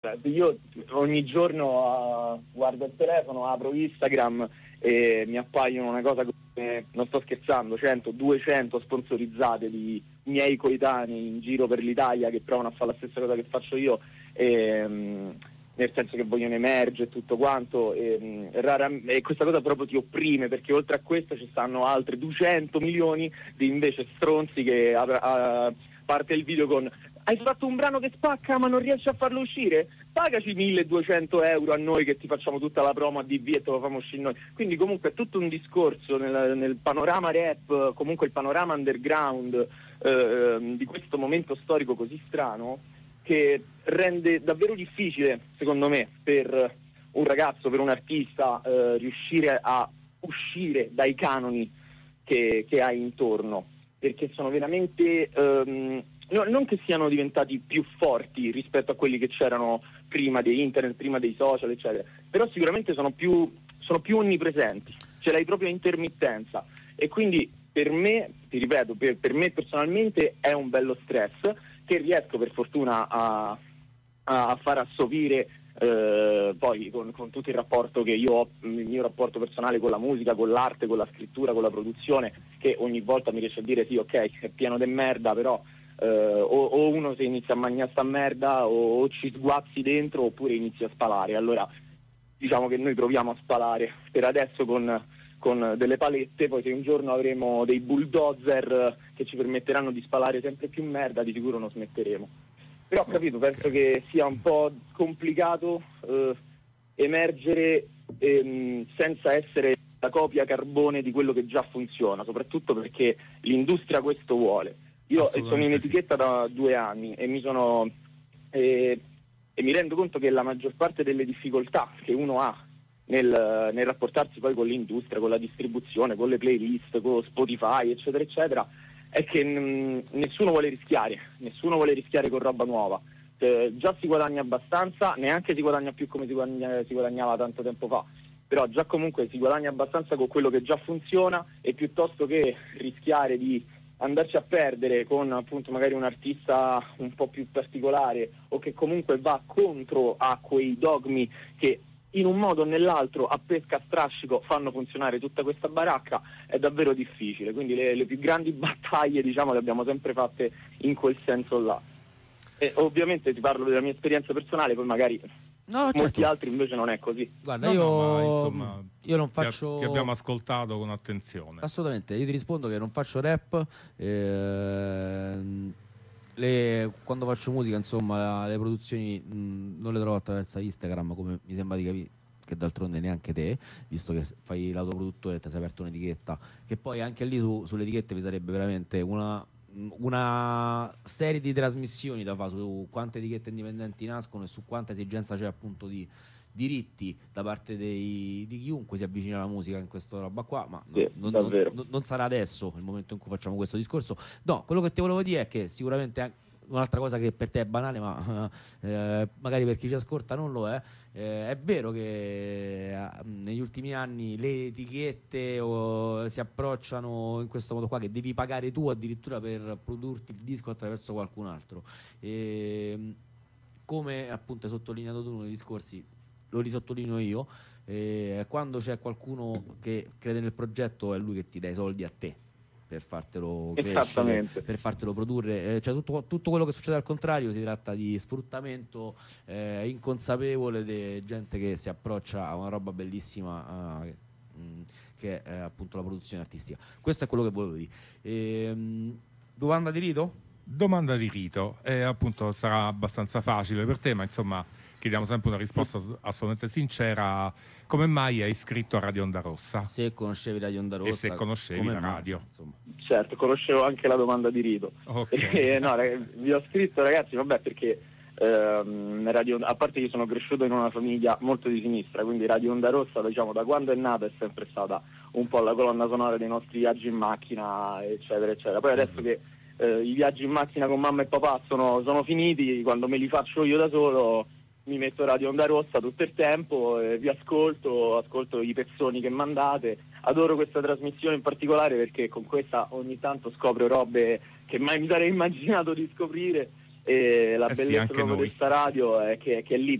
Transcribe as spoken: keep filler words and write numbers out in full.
io ogni giorno uh, guardo il telefono, apro Instagram e mi appaiono una cosa come, non sto scherzando, cento duecento sponsorizzate di miei coetanei in giro per l'Italia che provano a fare la stessa cosa che faccio io, e, um, nel senso che vogliono emergere e tutto quanto, e, um, rara, e questa cosa proprio ti opprime, perché oltre a questo ci stanno altri duecento milioni di invece stronzi che a, a, parte il video con: hai fatto un brano che spacca ma non riesci a farlo uscire? Pagaci milleduecento euro a noi che ti facciamo tutta la promo a D V e te lo facciamo uscire noi. Quindi comunque è tutto un discorso nel, nel panorama rap, comunque il panorama underground eh, di questo momento storico così strano, che rende davvero difficile, secondo me, per un ragazzo, per un artista eh, riuscire a uscire dai canoni che, che hai intorno, perché sono veramente... Ehm, No, non che siano diventati più forti rispetto a quelli che c'erano prima di internet, prima dei social, eccetera, però sicuramente sono più, sono più onnipresenti, ce l'hai proprio a intermittenza, e quindi per me, ti ripeto, per, per me personalmente è un bello stress che riesco per fortuna a, a far assopire eh, poi con, con tutto il rapporto che io ho, il mio rapporto personale con la musica, con l'arte, con la scrittura, con la produzione, che ogni volta mi riesce a dire sì, ok, è pieno di merda, però Uh, o, o uno si inizia a mangiare sta merda o, o ci sguazzi dentro oppure inizi a spalare. Allora diciamo che noi proviamo a spalare per adesso con, con delle palette, poi se un giorno avremo dei bulldozer che ci permetteranno di spalare sempre più merda, di sicuro non smetteremo. Però ho capito, penso che sia un po' complicato uh, emergere ehm, senza essere la copia carbone di quello che già funziona, soprattutto perché l'industria questo vuole. Io sono in etichetta sì. da due anni e mi sono eh, e mi rendo conto che la maggior parte delle difficoltà che uno ha nel, nel rapportarsi poi con l'industria, con la distribuzione, con le playlist, con Spotify, eccetera, eccetera, è che mh, nessuno vuole rischiare, nessuno vuole rischiare con roba nuova. Eh, già si guadagna abbastanza, neanche si guadagna più come si, guadagna, si guadagnava tanto tempo fa, però già comunque si guadagna abbastanza con quello che già funziona, e piuttosto che rischiare di andarci a perdere con appunto magari un artista un po' più particolare o che comunque va contro a quei dogmi che in un modo o nell'altro a pesca a strascico fanno funzionare tutta questa baracca, è davvero difficile. Quindi le, le più grandi battaglie, diciamo, le abbiamo sempre fatte in quel senso là. E ovviamente ti parlo della mia esperienza personale, poi magari no, molti certo. altri invece non è così. Guarda, no, io, no, ma, insomma, io non ti faccio. Ti abbiamo ascoltato con attenzione. Assolutamente, io ti rispondo che non faccio rap. Eh, le, quando faccio musica, insomma, le produzioni mh, non le trovo attraverso Instagram, come mi sembra di capire, che d'altronde neanche te, visto che fai l'autoproduttore e ti sei aperto un'etichetta, che poi anche lì su, sulle etichette vi sarebbe veramente una. una serie di trasmissioni da fare su quante etichette indipendenti nascono e su quanta esigenza c'è appunto di diritti da parte dei, di chiunque si avvicina alla musica in questa roba qua, ma sì, non, non, non, non sarà adesso il momento in cui facciamo questo discorso. No, quello che ti volevo dire è che sicuramente anche un'altra cosa che per te è banale, ma eh, magari per chi ci ascolta non lo è, eh, è vero che eh, negli ultimi anni le etichette oh, si approcciano in questo modo qua, che devi pagare tu addirittura per produrti il disco attraverso qualcun altro. E, come appunto hai sottolineato tu nei discorsi, lo risottolineo io, eh, quando c'è qualcuno che crede nel progetto è lui che ti dà i soldi a te per fartelo crescere, per fartelo produrre, eh, cioè tutto, tutto quello che succede al contrario si tratta di sfruttamento eh, inconsapevole di gente che si approccia a una roba bellissima eh, mh, che è appunto la produzione artistica. Questo è quello che volevo dire. E, mh, domanda di rito? Domanda di rito, eh, appunto sarà abbastanza facile per te, ma insomma chiediamo sempre una risposta assolutamente sincera. Come mai hai iscritto a Radio Onda Rossa? Se conoscevi Radio Onda Rossa. E se conoscevi la radio. Insomma. Certo, conoscevo anche la domanda di rito. Okay. E, no, vi ho scritto, ragazzi, vabbè, perché ehm, radio, a parte che sono cresciuto in una famiglia molto di sinistra, quindi Radio Onda Rossa, diciamo, da quando è nata è sempre stata un po' la colonna sonora dei nostri viaggi in macchina, eccetera, eccetera. Poi adesso mm-hmm. che eh, i viaggi in macchina con mamma e papà sono, sono finiti, quando me li faccio io da solo mi metto Radio Onda Rossa tutto il tempo, eh, vi ascolto, ascolto i pezzoni che mandate, adoro questa trasmissione in particolare perché con questa ogni tanto scopro robe che mai mi sarei immaginato di scoprire, e la eh bellezza sì, proprio noi. di questa radio è che, che è lì